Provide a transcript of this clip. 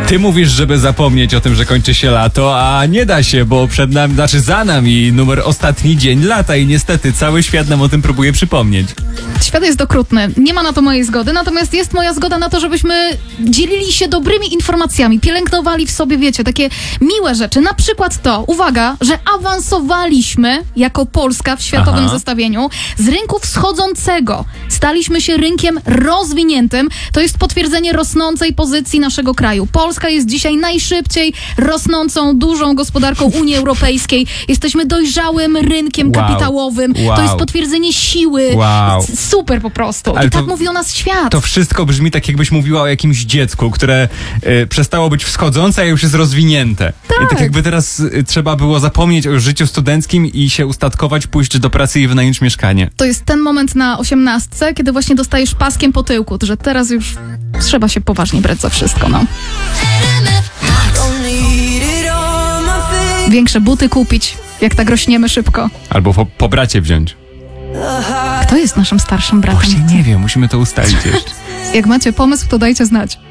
Ty mówisz, żeby zapomnieć o tym, że kończy się lato, a nie da się, bo przed nami, za nami numer ostatni dzień lata i niestety cały świat nam o tym próbuje przypomnieć. Świat jest okrutny. Nie ma na to mojej zgody, natomiast jest moja zgoda na to, żebyśmy dzielili się dobrymi informacjami, pielęgnowali w sobie, wiecie, takie miłe rzeczy. Na przykład to, uwaga, że awansowaliśmy jako Polska w światowym zestawieniu z rynku wschodzącego. Staliśmy się rynkiem rozwiniętym. To jest potwierdzenie rosnącej pozycji naszego kraju. Polska jest dzisiaj najszybciej rosnącą, dużą gospodarką Unii Europejskiej. Jesteśmy dojrzałym rynkiem kapitałowym. To jest potwierdzenie siły. Super po prostu. Ale i tak mówi o nas świat. To wszystko brzmi tak, jakbyś mówiła o jakimś dziecku, które przestało być wschodzące, a już jest rozwinięte. Tak. I tak jakby teraz trzeba było zapomnieć o życiu studenckim i się ustatkować, pójść do pracy i wynająć mieszkanie. To jest ten moment na 18, kiedy właśnie dostajesz paskiem po tyłku, że teraz już trzeba się poważnie brać za wszystko, no. Większe buty kupić, jak tak rośniemy szybko. Albo po bracie wziąć. Kto jest naszym starszym bratem? Właśnie nie wiem, musimy to ustalić jeszcze. Jak macie pomysł, to dajcie znać.